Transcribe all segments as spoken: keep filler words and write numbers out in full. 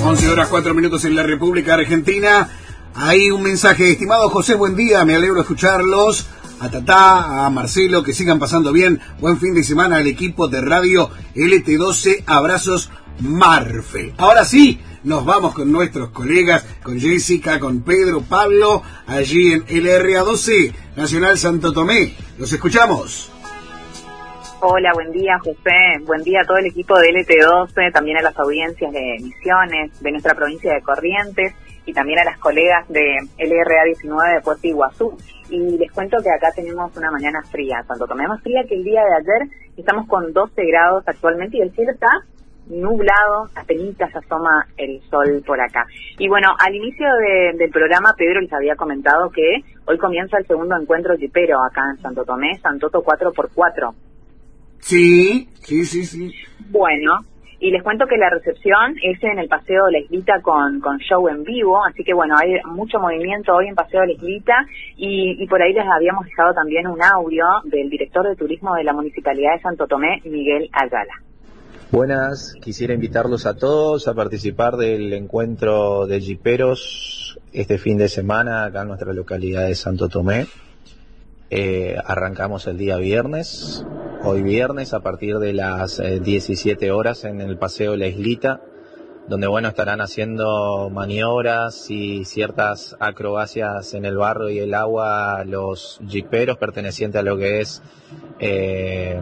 once horas cuatro minutos en la República Argentina. Hay un mensaje. Estimado José, buen día, me alegro de escucharlos. A Tatá, a Marcelo, que sigan pasando bien. Buen fin de semana al equipo de radio L T doce. Abrazos, Marfe. Ahora sí, nos vamos con nuestros colegas, con Jessica, con Pedro, Pablo, allí en L R A doce, Nacional Santo Tomé. Los escuchamos. Hola, buen día, José. Buen día a todo el equipo de L T doce, también a las audiencias de Misiones, de nuestra provincia de Corrientes, y también a las colegas de L R A diecinueve de Puerto Iguazú. Y les cuento que acá tenemos una mañana fría, Santo Tomé, más fría que el día de ayer. Estamos con doce grados actualmente y el cielo está nublado, apenitas asoma el sol por acá. Y bueno, al inicio de, del programa, Pedro les había comentado que hoy comienza el segundo encuentro jipero acá en Santo Tomé, Santoto cuatro por cuatro. Sí, sí, sí, sí. Bueno, y les cuento que la recepción es en el Paseo de la Islita con, con show en vivo, así que bueno, hay mucho movimiento hoy en Paseo de la Islita, y, y por ahí les habíamos dejado también un audio del director de turismo de la Municipalidad de Santo Tomé, Miguel Ayala. Buenas, quisiera invitarlos a todos a participar del encuentro de jiperos este fin de semana acá en nuestra localidad de Santo Tomé. Eh, arrancamos el día viernes, hoy viernes a partir de las eh, diecisiete horas en el Paseo La Islita, donde bueno estarán haciendo maniobras y ciertas acrobacias en el barro y el agua los jiperos pertenecientes a lo que es eh,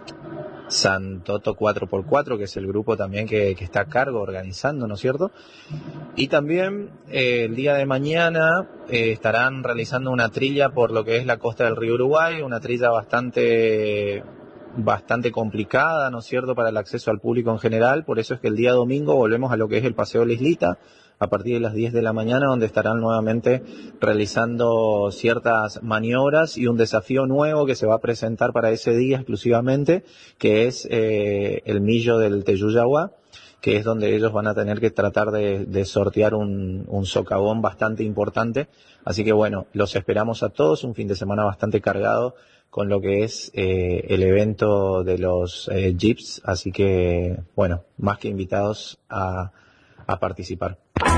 Santoto cuatro por cuatro, que es el grupo también que, que está a cargo organizando, ¿no es cierto? Y también eh, el día de mañana eh, estarán realizando una trilla por lo que es la costa del río Uruguay, una trilla bastante bastante complicada, ¿no es cierto?, para el acceso al público en general. Por eso es que el día domingo volvemos a lo que es el Paseo de la Islita, a partir de las diez de la mañana, donde estarán nuevamente realizando ciertas maniobras y un desafío nuevo que se va a presentar para ese día exclusivamente, que es eh, el millo del Teyuyagua, que es donde ellos van a tener que tratar de, de sortear un, un socavón bastante importante. Así que bueno, los esperamos a todos, un fin de semana bastante cargado con lo que es eh, el evento de los eh, jeeps, así que bueno, más que invitados a, a participar.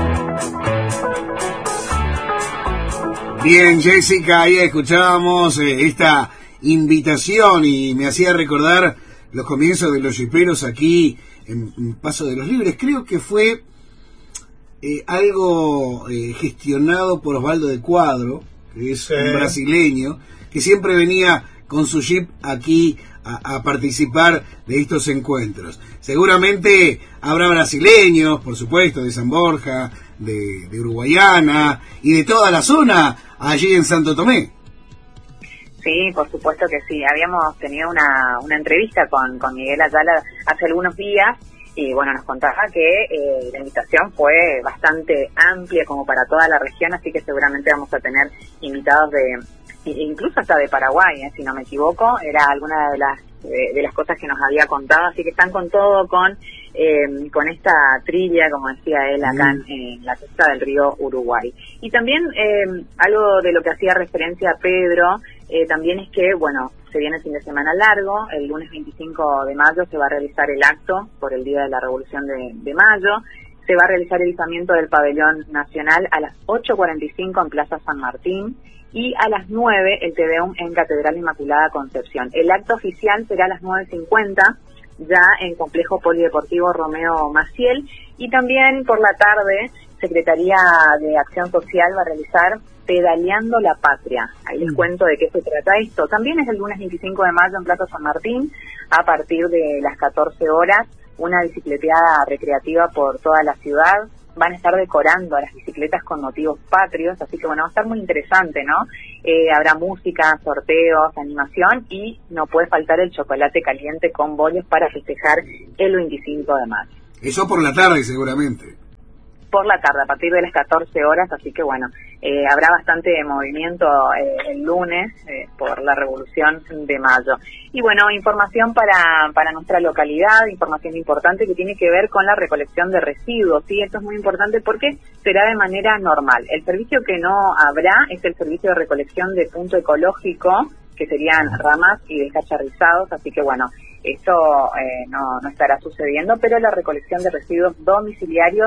Bien, Jessica, ahí escuchábamos eh, esta invitación y me hacía recordar los comienzos de los jiperos aquí en, en Paso de los Libres. Creo que fue eh, algo eh, gestionado por Osvaldo de Cuadro, que es sí. un brasileño, que siempre venía con su jeep aquí a, a participar de estos encuentros. Seguramente habrá brasileños, por supuesto, de San Borja, de, de Uruguayana y de toda la zona allí en Santo Tomé. Sí, por supuesto que sí. Habíamos tenido una, una entrevista con, con Miguel Ayala hace algunos días y bueno, nos contaba que eh, la invitación fue bastante amplia como para toda la región, así que seguramente vamos a tener invitados de incluso hasta de Paraguay, ¿eh? Si no me equivoco, era alguna de las de, de las cosas que nos había contado, así que están con todo, con eh, con esta trilla, como decía él, acá mm. en, en la costa del río Uruguay. Y también eh, algo de lo que hacía referencia a Pedro, eh, también es que, bueno, se viene el fin de semana largo, el lunes veinticinco de mayo se va a realizar el acto por el Día de la Revolución de, de Mayo, se va a realizar el izamiento del pabellón nacional a las ocho cuarenta y cinco en Plaza San Martín, y a las nueve el Te Deum en Catedral Inmaculada Concepción. El acto oficial será a las nueve cincuenta, ya en Complejo Polideportivo Romeo Maciel, y también por la tarde Secretaría de Acción Social va a realizar Pedaleando la Patria. Ahí les cuento de qué se trata esto. También es el lunes veinticinco de mayo en Plaza San Martín, a partir de las catorce horas, una bicicleteada recreativa por toda la ciudad. Van a estar decorando a las bicicletas con motivos patrios, así que bueno, va a estar muy interesante, ¿no? Eh, habrá música, sorteos, animación y no puede faltar el chocolate caliente con bollos para festejar el veinticinco de mayo. Eso por la tarde seguramente. Por la tarde, a partir de las catorce horas, así que bueno, eh, habrá bastante movimiento eh, el lunes eh, por la Revolución de Mayo. Y bueno, información para para nuestra localidad, información importante que tiene que ver con la recolección de residuos, ¿sí? Esto es muy importante porque será de manera normal. El servicio que no habrá es el servicio de recolección de punto ecológico, que serían ramas y descacharrizados, así que bueno, esto eh, no, no estará sucediendo, pero la recolección de residuos domiciliarios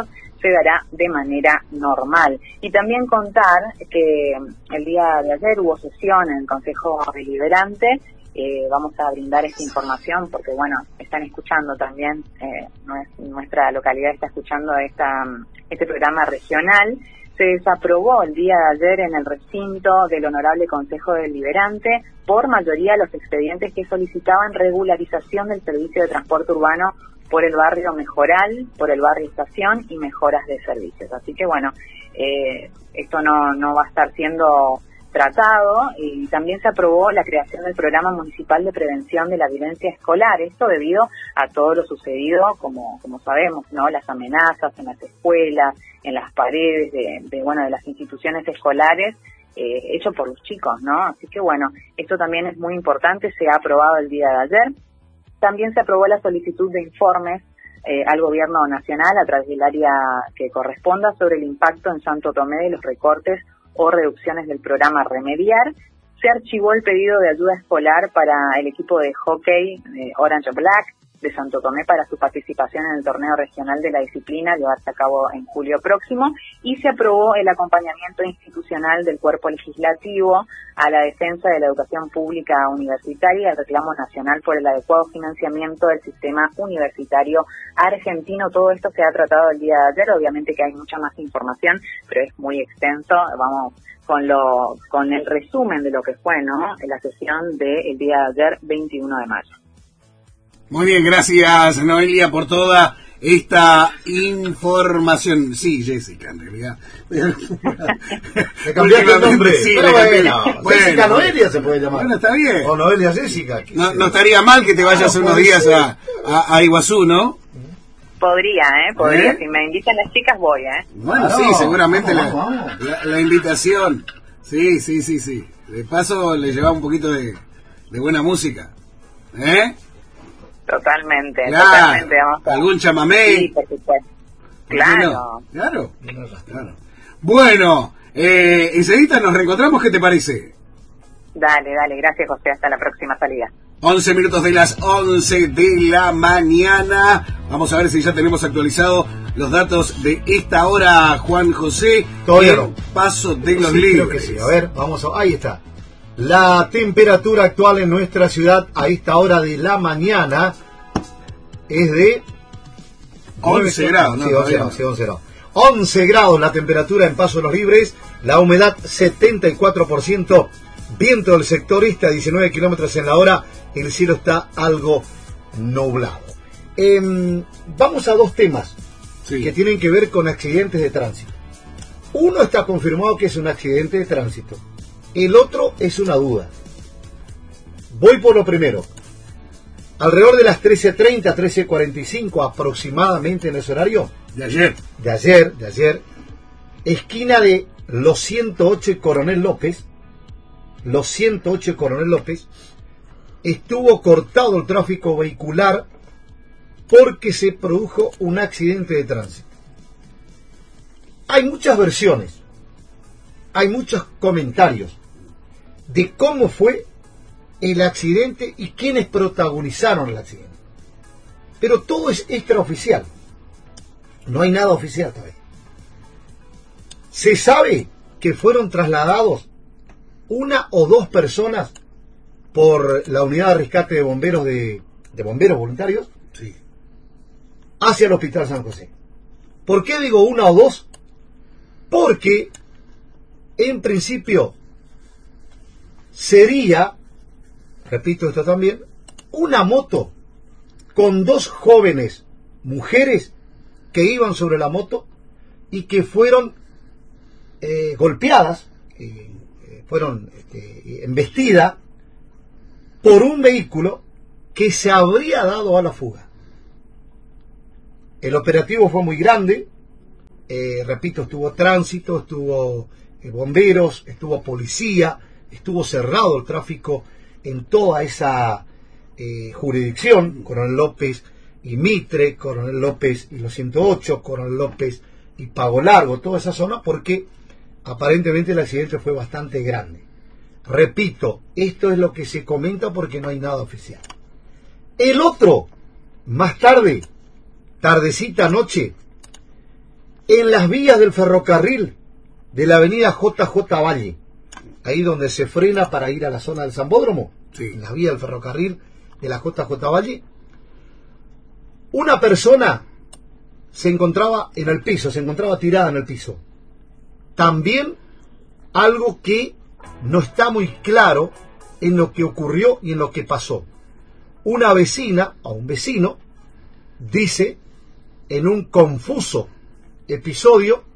se dará de manera normal. Y también contar que el día de ayer hubo sesión en el Consejo Deliberante. Eh, vamos a brindar esta información porque, bueno, están escuchando también, eh, nuestra localidad está escuchando esta, este programa regional. Se desaprobó el día de ayer en el recinto del Honorable Consejo Deliberante por mayoría los expedientes que solicitaban regularización del servicio de transporte urbano por el barrio Mejoral, por el barrio Estación y mejoras de servicios. Así que, bueno, eh, esto no, no va a estar siendo tratado, y también se aprobó la creación del Programa Municipal de Prevención de la Violencia Escolar, esto debido a todo lo sucedido, como como sabemos, ¿no? Las amenazas en las escuelas, en las paredes de, de bueno, de las instituciones escolares, eh, hecho por los chicos, ¿no? Así que, bueno, esto también es muy importante, se ha aprobado el día de ayer. También se aprobó la solicitud de informes eh, al Gobierno Nacional a través del área que corresponda sobre el impacto en Santo Tomé de los recortes o reducciones del programa Remediar. Se archivó el pedido de ayuda escolar para el equipo de hockey eh, Orange Black de Santo Tomé para su participación en el torneo regional de la disciplina, llevarse a cabo en julio próximo, y se aprobó el acompañamiento institucional del cuerpo legislativo a la defensa de la educación pública universitaria y el reclamo nacional por el adecuado financiamiento del sistema universitario argentino. Todo esto se ha tratado el día de ayer, obviamente que hay mucha más información, pero es muy extenso. Vamos con lo con el resumen de lo que fue, ¿no?, la sesión del día de ayer, veintiuno de mayo. Muy bien, gracias Noelia por toda esta información. Sí, Jessica, en realidad. Le cambiaste el nombre. Sí, pero le cambié. Bueno, Bueno, Jessica Noelia se puede llamar. Bueno, está bien. O Noelia Jessica. No, no estaría mal que te vayas Ah, no unos puede días ser. a, a, a Iguazú, ¿no? Podría, ¿eh? Podría. ¿Eh? Si me invitan las chicas, voy, ¿eh? Bueno, Claro, sí, seguramente vamos, la, vamos. La, la invitación. Sí, sí, sí, sí. De paso le llevaba un poquito de, de buena música. ¿Eh? Totalmente, Claro. totalmente. Vamos a... ¿Algún chamamé? Sí, por supuesto. ¿Por qué Claro. no? Claro. Claro. Bueno, eh, enseguida nos reencontramos, ¿qué te parece? Dale, dale. Gracias, José. Hasta la próxima salida. once minutos de las once de la mañana. Vamos a ver si ya tenemos actualizado los datos de esta hora, Juan José. Todavía El no. Paso de los Sí, creo libres. que sí. A ver, vamos a... Ahí está. La temperatura actual en nuestra ciudad a esta hora de la mañana es de... once grados, ¿no? Sí, once grados, sí, once grados. once grados la temperatura en Paso de los Libres, la humedad setenta y cuatro por ciento, viento del sector este a diecinueve kilómetros en la hora, el cielo está algo nublado. Eh, vamos a dos temas Sí. que tienen que ver con accidentes de tránsito. Uno está confirmado que es un accidente de tránsito, el otro es una duda. Voy por lo primero. Alrededor de las trece treinta, trece cuarenta y cinco aproximadamente en ese horario De ayer. de ayer, de ayer, esquina de los ciento ocho y Coronel López, los ciento ocho y Coronel López, estuvo cortado el tráfico vehicular porque se produjo un accidente de tránsito. Hay muchas versiones, hay muchos comentarios de cómo fue el accidente y quiénes protagonizaron el accidente. Pero todo es extraoficial. No hay nada oficial todavía. Se sabe que fueron trasladados una o dos personas por la unidad de rescate de bomberos de, de bomberos voluntarios Sí. hacia el Hospital San José. ¿Por qué digo una o dos? Porque en principio sería, repito esto también, una moto con dos jóvenes mujeres que iban sobre la moto y que fueron eh, golpeadas, eh, fueron este, embestidas por un vehículo que se habría dado a la fuga. El operativo fue muy grande, eh, repito, estuvo tránsito, estuvo eh, bomberos, estuvo policía, estuvo cerrado el tráfico en toda esa eh, jurisdicción, Coronel López y Mitre, Coronel López y los ciento ocho, Coronel López y Pago Largo, toda esa zona, porque aparentemente el accidente fue bastante grande. Repito, esto es lo que se comenta porque no hay nada oficial. El otro, más tarde, tardecita noche, en las vías del ferrocarril de la avenida J J Valle, ahí donde se frena para ir a la zona del Zambódromo, sí. En las vías del ferrocarril de la J J Valle, una persona se encontraba en el piso, se encontraba tirada en el piso. También algo que no está muy claro en lo que ocurrió y en lo que pasó. Una vecina o un vecino dice en un confuso episodio,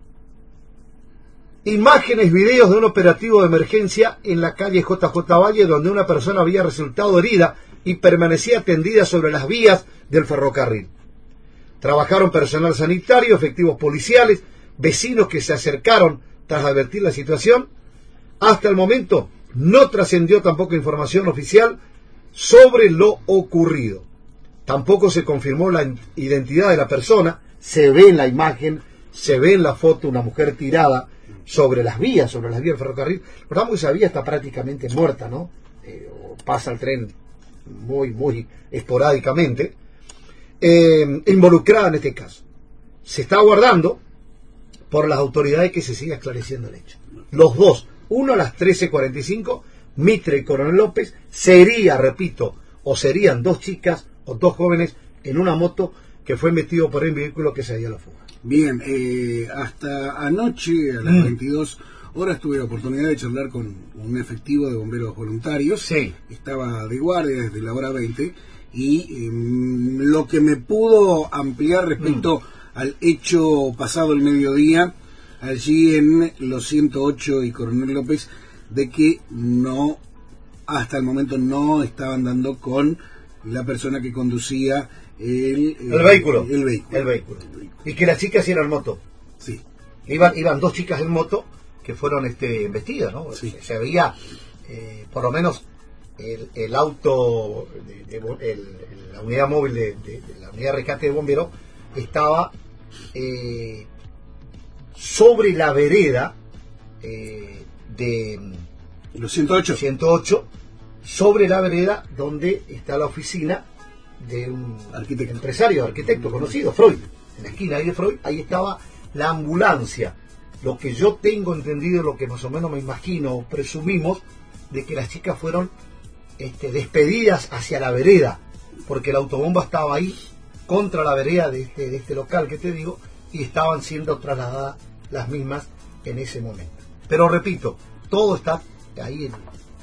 imágenes, videos de un operativo de emergencia en la calle J J Valle, donde una persona había resultado herida y permanecía tendida sobre las vías del ferrocarril. Trabajaron personal sanitario, efectivos policiales, vecinos que se acercaron tras advertir la situación. Hasta el momento no trascendió tampoco información oficial sobre lo ocurrido. Tampoco se confirmó la identidad de la persona. Se ve en la imagen, se ve en la foto una mujer tirada sobre las vías, sobre las vías del ferrocarril. Recordamos que esa vía está prácticamente muerta, ¿no? Eh, pasa el tren muy, muy esporádicamente. Eh, involucrada en este caso. Se está aguardando por las autoridades que se siga esclareciendo el hecho. Los dos, uno a las trece cuarenta y cinco, Mitre y Coronel López, sería, repito, o serían dos chicas o dos jóvenes en una moto que fue metido por el vehículo que se dio a la fuga. Bien, eh, hasta anoche a las mm. veintidós horas tuve la oportunidad de charlar con un efectivo de bomberos voluntarios. Sí. Estaba de guardia desde la hora veinte y eh, lo que me pudo ampliar respecto mm. al hecho pasado el mediodía allí en los ciento ocho y Coronel López, de que no, hasta el momento no estaban dando con la persona que conducía el, el, el, vehículo. el vehículo el vehículo y que las chicas iban en moto. Sí. Iban, iban dos chicas en moto que fueron este, embestidas, ¿no? Sí. Se, se veía eh, por lo menos el, el auto de, de, el, la unidad móvil de, de, de la unidad de rescate de bomberos estaba eh, sobre la vereda eh, de los ciento ocho. ciento ocho, sobre la vereda donde está la oficina de un arquitecto. empresario, arquitecto conocido, Freud, en la esquina ahí de Freud. Ahí estaba la ambulancia. Lo que yo tengo entendido, lo que más o menos me imagino, presumimos, de que las chicas fueron este, despedidas hacia la vereda, porque la autobomba estaba ahí, contra la vereda de este, de este local que te digo, y estaban siendo trasladadas las mismas en ese momento. Pero repito, todo está ahí en,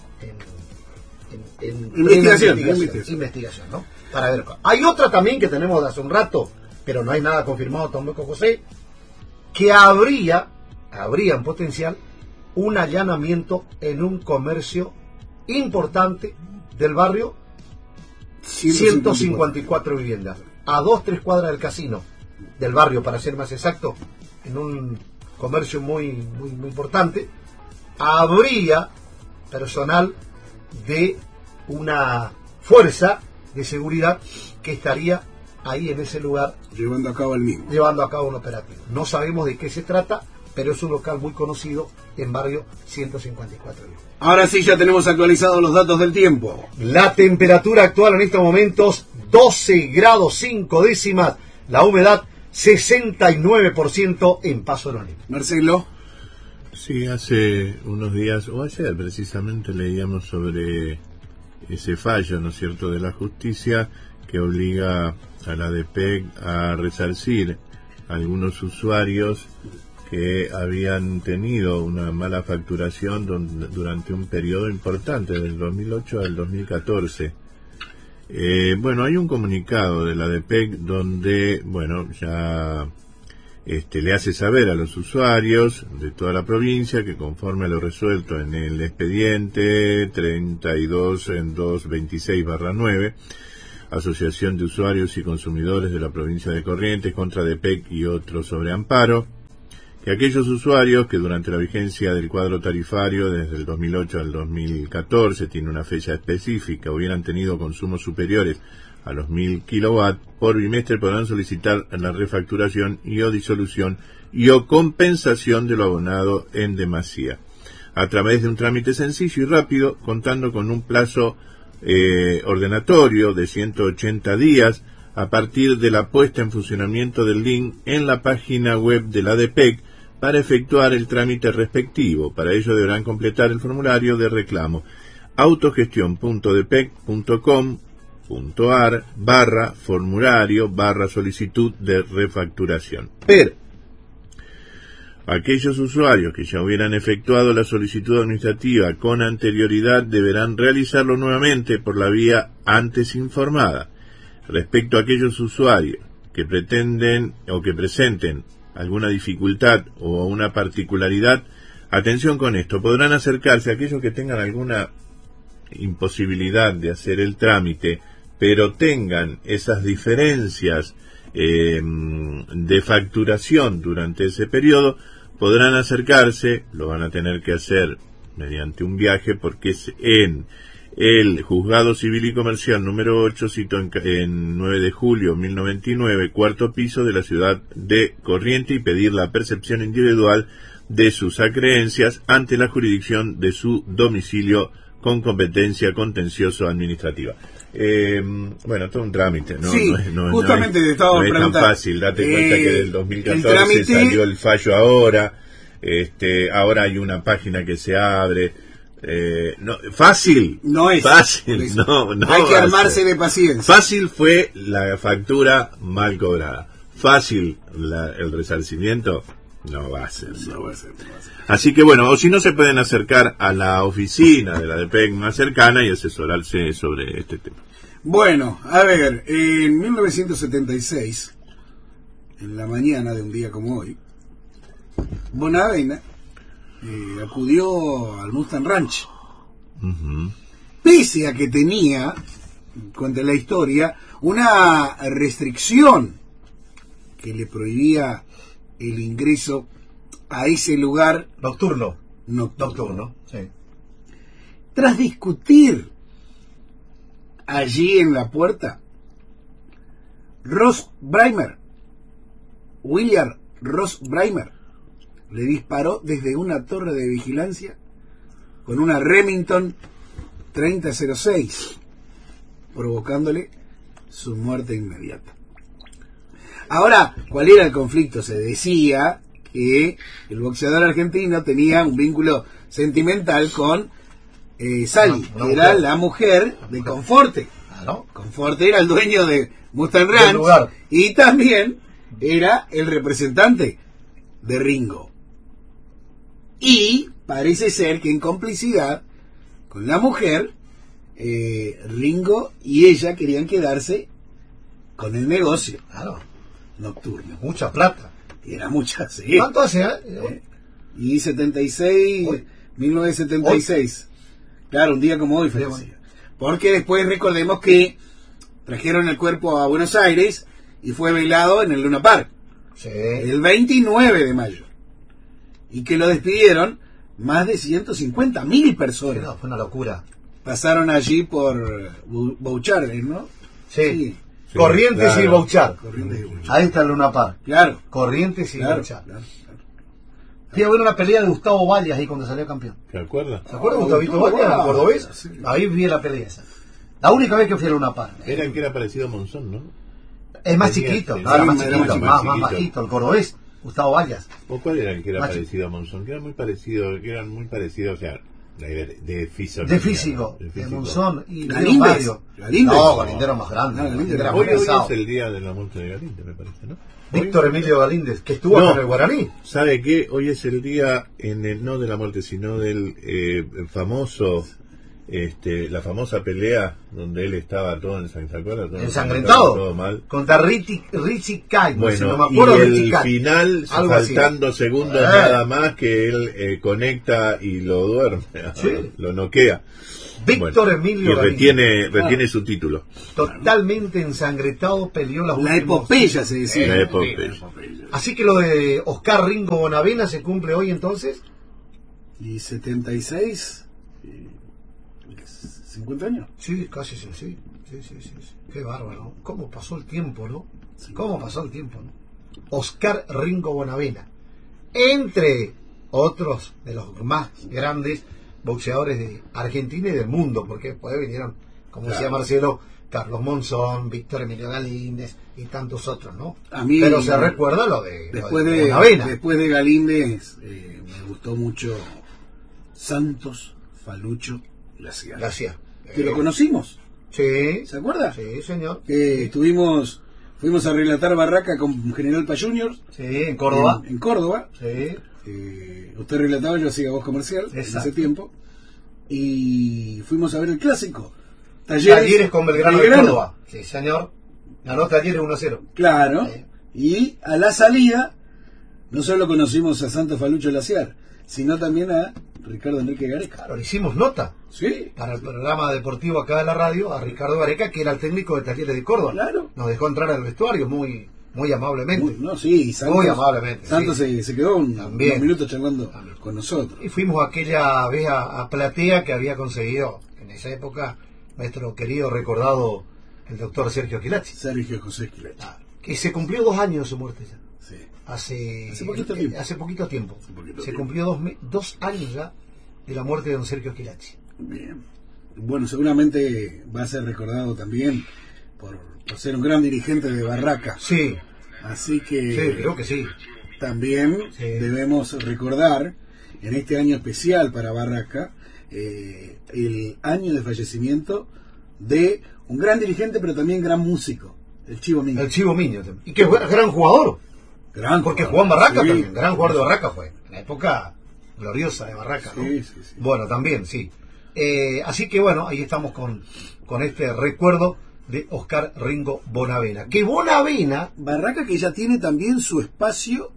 en, en, en investigación, investigación, investigación. investigación, ¿no? Para ver. Hay otra también que tenemos de hace un rato, pero no hay nada confirmado tampoco, José, que habría, habría en potencial un allanamiento en un comercio importante del barrio, ciento cincuenta y cuatro viviendas, a dos, tres cuadras del casino del barrio, para ser más exacto, en un comercio muy, muy, muy importante. Habría personal de una fuerza de seguridad que estaría ahí en ese lugar llevando a cabo el mismo llevando a cabo un operativo. No sabemos de qué se trata, pero es un local muy conocido en barrio ciento cincuenta y cuatro. Ahora sí, ya tenemos actualizados los datos del tiempo. La temperatura actual en estos momentos doce grados cinco décimas, la humedad sesenta y nueve por ciento en Paso Anónimo. Marcelo. Sí, hace unos días, o ayer precisamente, leíamos sobre ese fallo, ¿no es cierto?, de la justicia que obliga a la D P E C a resarcir a algunos usuarios que habían tenido una mala facturación don, durante un periodo importante, del dos mil ocho al dos mil catorce. Eh, bueno, hay un comunicado de la D P E C donde, bueno, ya este, le hace saber a los usuarios de toda la provincia que, conforme a lo resuelto en el expediente treinta y dos en doscientos veintiséis barra nueve, Asociación de Usuarios y Consumidores de la Provincia de Corrientes contra D P E C y otros sobre amparo, que aquellos usuarios que durante la vigencia del cuadro tarifario desde el dos mil ocho al dos mil catorce, tiene una fecha específica, hubieran tenido consumos superiores a los mil kilowatts por bimestre, podrán solicitar la refacturación y o disolución y o compensación de lo abonado en demasía, a través de un trámite sencillo y rápido, contando con un plazo eh, ordenatorio de ciento ochenta días a partir de la puesta en funcionamiento del link en la página web de la D P E C para efectuar el trámite respectivo. Para ello deberán completar el formulario de reclamo autogestión punto d p e c punto com punto a r barra formulario barra solicitud de refacturación. Pero aquellos usuarios que ya hubieran efectuado la solicitud administrativa con anterioridad deberán realizarlo nuevamente por la vía antes informada. Respecto a aquellos usuarios que pretenden o que presenten alguna dificultad o una particularidad, atención con esto, podrán acercarse a aquellos que tengan alguna imposibilidad de hacer el trámite, pero tengan esas diferencias eh, de facturación durante ese periodo, podrán acercarse, lo van a tener que hacer mediante un viaje, porque es en el Juzgado Civil y Comercial número ocho, cito en, en nueve de julio mil noventa y nueve, cuarto piso de la ciudad de Corrientes, y pedir la percepción individual de sus acreencias ante la jurisdicción de su domicilio con competencia contencioso-administrativa. Eh, bueno, todo un trámite, ¿no? Sí, no es, no, justamente no es, te estaba no es tan preguntando. fácil. Date Eh, cuenta que del dos mil catorce el trámite... salió el fallo ahora. Este, ahora hay una página que se abre. Eh, no, fácil. No es. Fácil, no, no. Hay que va a armarse ser. de paciencia. Fácil fue la factura mal cobrada. Fácil la, el resarcimiento. No va a ser. No va a ser, no va a ser. Así que bueno, o si no, se pueden acercar a la oficina de la D P E C más cercana y asesorarse sobre este tema. Bueno, a ver, en mil novecientos setenta y seis, en la mañana de un día como hoy, Bonavena eh, acudió al Mustang Ranch. Uh-huh. Pese a que tenía, cuenta la historia, una restricción que le prohibía el ingreso a ese lugar Nocturno. nocturno. Nocturno, sí. Tras discutir allí en la puerta, Ross Breimer, William Ross Breimer, le disparó desde una torre de vigilancia con una Remington treinta cero seis, provocándole su muerte inmediata. Ahora, ¿cuál era el conflicto? Se decía que el boxeador argentino tenía un vínculo sentimental con eh, Sally, Una que era mujer. la mujer de Conforte. Claro. Conforte era el dueño de Mustang Del Ranch lugar. y también era el representante de Ringo. Y parece ser que en complicidad con la mujer, eh, Ringo y ella querían quedarse con el negocio Claro. nocturno. Mucha plata. Y era mucha, sí. ¿Cuánto hace? Eh? Eh, Y setenta y seis, Hoy. mil novecientos setenta y seis. Claro, un día como hoy, Día fallecía. Porque después recordemos que trajeron el cuerpo a Buenos Aires y fue velado en el Luna Park Sí. el veintinueve de mayo. Y que lo despidieron más de ciento cincuenta mil personas. No, fue una locura. Pasaron allí por Bu- Bouchard, ¿no? Sí. Sí, Corrientes claro. y Bouchard. Corrientes y Bouchard. Ahí está el Luna Park. Claro, Corrientes y claro, Bouchard. claro, claro. Fui a ver una pelea de Gustavo Vallas ahí cuando salió campeón. ¿Se acuerda? ¿Se acuerdan de Oh, Gustavito Gustavo Vallas, el Vallas, cordobés? sí. Ahí vi la pelea esa. La única vez que fui a Luna Park. Era el que era parecido a Monzón, ¿no? Es más Tenía- chiquito, tenía- no, era más era chiquito, más más, más chiquito. bajito. El cordobés, Gustavo Vallas. ¿O cuál era el que era Macho. parecido a Monzón? Que era muy parecido, que eran muy parecidos, o sea, de, de físico. De físico, de físico. Monzón y Galíndez. Mario. Galíndez. No, Galíndez era más grande. No, Galíndez Galíndez era era Hoy, muy hoy pesado. es el día de la muerte de Galíndez, me parece, ¿no? Hoy- Víctor Emilio Galíndez, que estuvo No. con el Guaraní. ¿Sabe qué? Hoy es el día, en el, no de la muerte, sino del eh, famoso, este, la famosa pelea donde él estaba todo ensangrentado, todo, Ensangrentado. todo mal. Contra Richie, Richie Kite. Bueno, no me acuerdo y de Richie el Kite. final, Algo así. faltando segundos Eh. nada más, que él eh, conecta y lo duerme, Sí. lo noquea. Víctor Bueno, Emilio y Galíndez. retiene, retiene su título. Totalmente ensangrentado, peleó las La últimas- epopeya se decía. La epopeya. Así que lo de Oscar Ringo Bonavena se cumple hoy entonces. Y setenta y seis, eh, cincuenta años. Sí, casi sí, sí. Sí, sí, sí, sí. Qué bárbaro. ¿Cómo pasó el tiempo, no? ¿Cómo pasó el tiempo, no? Oscar Ringo Bonavena. Entre otros de los más grandes boxeadores de Argentina y del mundo, porque después vinieron, como decía Claro. Marcelo, Carlos Monzón, Víctor Emilio Galíndez y tantos otros, ¿no? A mí, pero se recuerda lo de, después lo de, de, Bonavena. Después de Galíndez, eh, me gustó mucho Santos Falucho Glaciar. Gracias. Que Eh, lo conocimos, Sí. ¿se acuerda? Sí, señor. Que estuvimos, fuimos a relatar Barraca con General Paz Juniors. Sí, en Córdoba. En, en Córdoba. Sí. Eh, usted relataba, yo hacía voz comercial en Exacto. ese tiempo. Y fuimos a ver el clásico. Talleres, Talleres con Belgrano de Belgrano. Córdoba. Sí, señor. Ganó Talleres uno a cero. Claro. Sí. Y a la salida, no solo conocimos a Santos Falucho Glaciar, sino también a Ricardo Enrique Gareca. Claro, le hicimos nota Sí. para el programa deportivo acá de la radio a Ricardo Gareca, que era el técnico de Talleres de Córdoba. Claro. Nos dejó entrar al vestuario muy muy amablemente. Muy, no, sí, Santos, Muy amablemente, Santos sí. se, se quedó un, También. unos minutos charlando También. con nosotros. Y fuimos aquella vez a, a Platea que había conseguido en esa época nuestro querido recordado el doctor Sergio Quilachi, Sergio José Esquilachi. que se cumplió dos años de su muerte ya. Sí. Hace, Hace poquito tiempo. Hace poquito tiempo. Hace poquito se tiempo. cumplió dos, me- dos años ya de la muerte de don Sergio Quilachi. Bien. Bueno, seguramente va a ser recordado también por, por ser un gran dirigente de Barraca. Sí, Así que sí, creo que sí. también Sí. debemos recordar en este año especial para Barraca eh, el año de fallecimiento de un gran dirigente pero también gran músico, el Chivo Miño. El Chivo Miño. Y que fue gran jugador. Gran Porque jugador. jugó en Barraca Sí. también. Gran jugador de Barraca fue. En la época gloriosa de Barraca, ¿no? Sí, sí, sí. Bueno, también, sí. Eh, así que bueno, ahí estamos con, con este recuerdo de Oscar Ringo Bonavena. Que Bonavena, Barraca que ya tiene también su espacio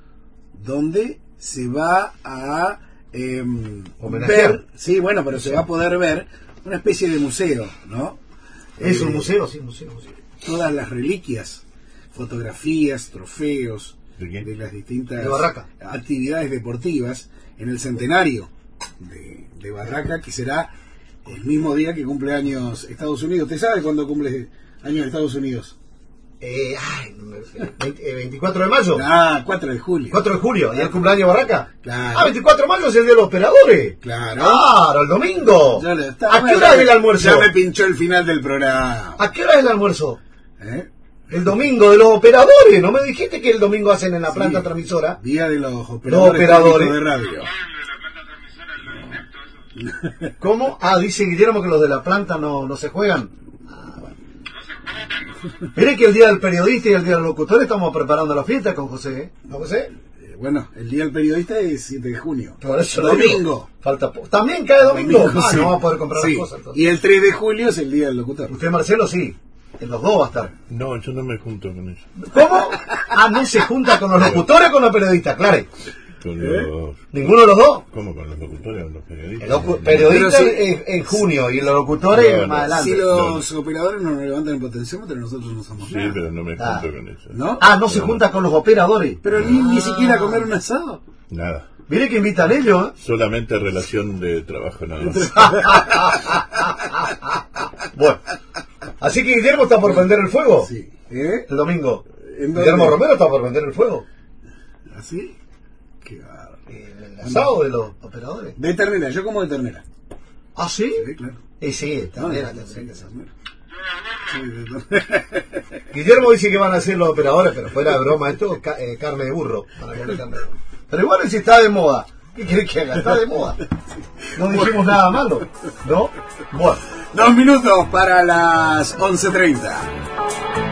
donde se va a eh, Homenajear. ver, sí, bueno, pero se va a poder ver una especie de museo, ¿no? es Eh, un museo, sí, un museo, museo. Todas las reliquias, fotografías, trofeos ¿De qué? de las distintas De Barraca. actividades deportivas en el centenario de, de Barraca, que será el mismo día que cumple años Estados Unidos. ¿Usted sabe cuándo cumple años Estados Unidos? Eh, ay, veinte, eh, veinticuatro de mayo. Ah, cuatro de julio. cuatro de julio, ¿y el cumpleaños de Barraca? Claro. Ah, veinticuatro de mayo es el de los operadores. Claro. Claro, el domingo. Ya le- está- ¿A qué hora es el almuerzo? Ya me pinchó el final del programa. ¿A qué hora es el almuerzo? ¿Eh? El domingo de los operadores. ¿No me dijiste que el domingo hacen en la planta Sí. transmisora? Día de los operadores, operadores. técnicos de radio. ¿Cómo? Ah, dice Guillermo que los de la planta no, no se juegan. Ah, bueno. Mire que el día del periodista y el día del locutor estamos preparando la fiesta con José, ¿eh? ¿No, José? Eh, Bueno, el día del periodista es siete de junio. Por eso lo digo. Domingo. Falta po- ¿También cae domingo? Ah, sí. no va a poder comprar Sí. las cosas entonces. Y el tres de julio es el día del locutor. Usted, Marcelo, sí. En los dos va a estar. No, yo no me junto con ellos. ¿Cómo? Ah, no se junta con los locutores o con los periodistas, claro. Con ¿Eh? los... ¿Ninguno de los dos? ¿Cómo con los locutores o los periodistas? El locu- No, periodista Pero sí. es en junio y los locutores No, no. más adelante. Si los operadores no nos levantan el potenciómetro, nosotros no somos Sí, nada. pero no me junto Ah. con ellos. ¿No? Ah, no se junta con los operadores. Pero ni, ni siquiera a comer un asado. Nada. Mire que invitan ellos, ¿eh? Solamente relación de trabajo nada más. Bueno, así que Guillermo está por prender el fuego. Sí. ¿Eh? El domingo. ¿En dónde? Guillermo Romero está por prender el fuego. ¿Así? Qué bárbaro. El asado de los operadores. De ternera, yo como de ternera. ¿Ah, sí? Sí, claro. Eh, sí, No, también. de- sí, de ternera. Sí, de ternera. Guillermo dice que van a hacer los operadores, pero fuera de broma, esto ca- eh, carne de burro. Van a comer carne de burro. Pero igual si está de moda. ¿Qué querés que haga? Está de moda. No dijimos nada malo, ¿no? Bueno. Dos minutos para las once treinta.